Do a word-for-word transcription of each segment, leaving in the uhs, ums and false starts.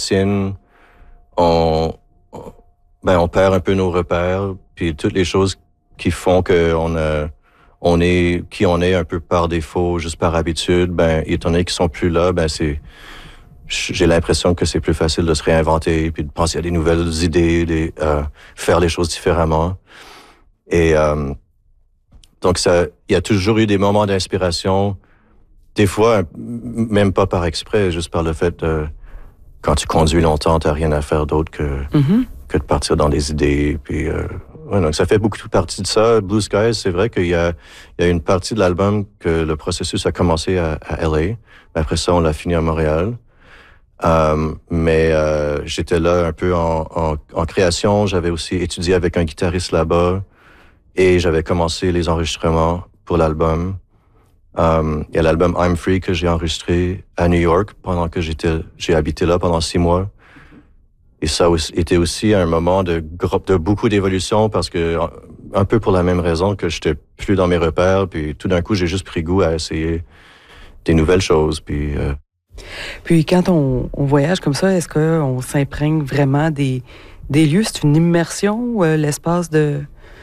racines, on, ben, on perd un peu nos repères, puis toutes les choses qui font qu'on a, on est qui on est un peu par défaut, juste par habitude, ben, étant donné qu'ils sont plus là, ben, c'est, j'ai l'impression que c'est plus facile de se réinventer, puis de penser à des nouvelles idées, des, euh, faire les choses différemment. Et, euh, donc ça, il y a toujours eu des moments d'inspiration, des fois, même pas par exprès, juste par le fait de, quand tu conduis longtemps, t'as rien à faire d'autre que, mm-hmm. que de partir dans des idées. Puis, euh, ouais, donc ça fait beaucoup de partie de ça. Blue Skies, c'est vrai qu'il y a, il y a une partie de l'album que le processus a commencé à, à L A. Après ça, on l'a fini à Montréal. Euh, mais euh, j'étais là un peu en, en, en création. J'avais aussi étudié avec un guitariste là-bas et j'avais commencé les enregistrements pour l'album. Um, il y a l'album I'm Free que j'ai enregistré à New York pendant que j'étais, j'ai habité là pendant six mois. Et ça a été aussi un moment de, de beaucoup d'évolution parce que, un peu pour la même raison que j'étais plus dans mes repères, puis tout d'un coup, j'ai juste pris goût à essayer des nouvelles choses, puis... Euh... Puis quand on, on voyage comme ça, est-ce qu'on s'imprègne vraiment des, des lieux? C'est une immersion, euh, l'espace de...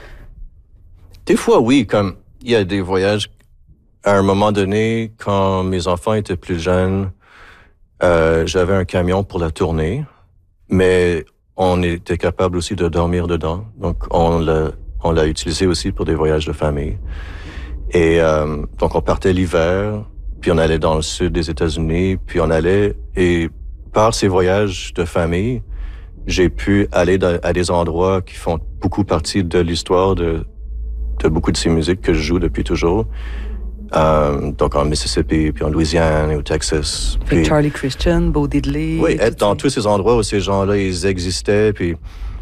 Des fois, oui, comme il y a des voyages... À un moment donné, quand mes enfants étaient plus jeunes, euh, j'avais un camion pour la tournée, mais on était capable aussi de dormir dedans. Donc, on l'a, on l'a utilisé aussi pour des voyages de famille. Et euh, donc, on partait l'hiver, puis on allait dans le sud des États-Unis, puis on allait... Et par ces voyages de famille, j'ai pu aller dans, à des endroits qui font beaucoup partie de l'histoire de, de beaucoup de ces musiques que je joue depuis toujours. Euh, donc en Mississippi, puis en Louisiane et au Texas. Puis Charlie Christian, Bo Diddley. Oui, être dans tous ces endroits où ces gens-là, ils existaient. Puis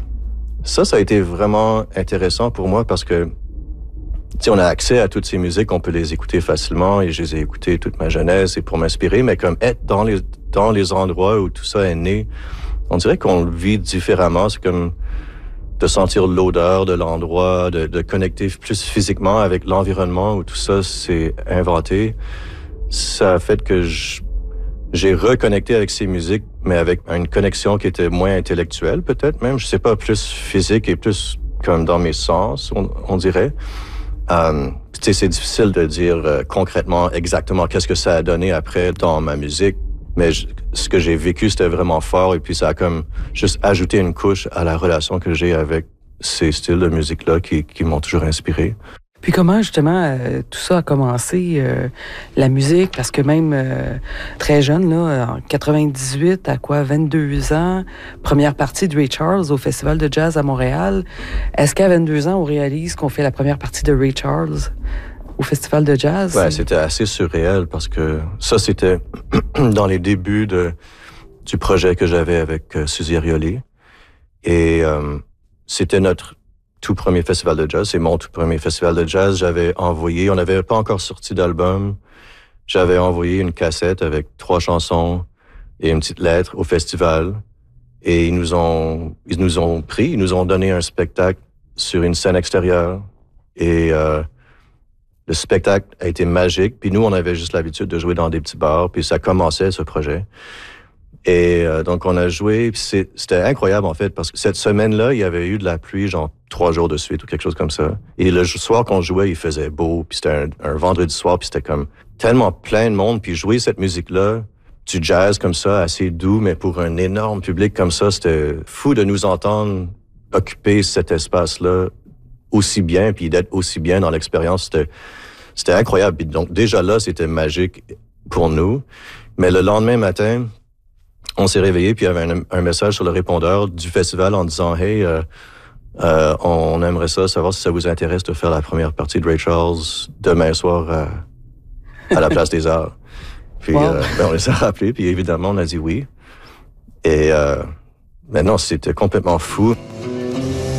ça, ça a été vraiment intéressant pour moi parce que, tu sais, on a accès à toutes ces musiques, on peut les écouter facilement et je les ai écoutées toute ma jeunesse et pour m'inspirer, mais comme être dans les, dans les endroits où tout ça est né, on dirait qu'on le vit différemment. C'est comme de sentir l'odeur de l'endroit, de, de connecter plus physiquement avec l'environnement où tout ça s'est inventé. Ça a fait que je, j'ai reconnecté avec ces musiques, mais avec une connexion qui était moins intellectuelle, peut-être même. Je sais pas, plus physique et plus comme dans mes sens, on, on dirait. Euh, tu sais, c'est difficile de dire euh, concrètement exactement qu'est-ce que ça a donné après dans ma musique. Mais je, ce que j'ai vécu, c'était vraiment fort et puis ça a comme juste ajouté une couche à la relation que j'ai avec ces styles de musique-là qui, qui m'ont toujours inspiré. Puis comment, justement, euh, tout ça a commencé, euh, la musique, parce que même euh, très jeune, là, en quatre-vingt-dix-huit, à quoi, vingt-deux ans, première partie de Ray Charles au Festival de jazz à Montréal. Est-ce qu'à vingt-deux ans, on réalise qu'on fait la première partie de Ray Charles au Festival de jazz? Ouais, c'était assez surréel parce que ça, c'était dans les débuts de, du projet que j'avais avec euh, Suzy Arioli. Et euh, c'était notre tout premier festival de jazz. C'est mon tout premier festival de jazz. J'avais envoyé, on n'avait pas encore sorti d'album. J'avais envoyé une cassette avec trois chansons et une petite lettre au festival. Et ils nous ont, ils nous ont pris, ils nous ont donné un spectacle sur une scène extérieure. Et euh, le spectacle a été magique. Puis nous, on avait juste l'habitude de jouer dans des petits bars. Puis ça commençait, ce projet. Et euh, donc, on a joué. Puis c'est, c'était incroyable, en fait, parce que cette semaine-là, il y avait eu de la pluie, genre trois jours de suite ou quelque chose comme ça. Et le soir qu'on jouait, il faisait beau. Puis c'était un, un vendredi soir. Puis c'était comme tellement plein de monde. Puis jouer cette musique-là, du jazz comme ça, assez doux, mais pour un énorme public comme ça, c'était fou de nous entendre occuper cet espace-là aussi bien, puis d'être aussi bien dans l'expérience. C'était, c'était incroyable. Puis donc, déjà là, c'était magique pour nous. Mais le lendemain matin, on s'est réveillé, puis il y avait un, un message sur le répondeur du festival en disant « Hey, euh, euh, on aimerait ça, savoir si ça vous intéresse de faire la première partie de Ray Charles demain soir à, à la Place des Arts. » Puis wow. euh, ben, on les a rappelés, puis évidemment, on a dit oui. Et euh, maintenant, c'était complètement fou.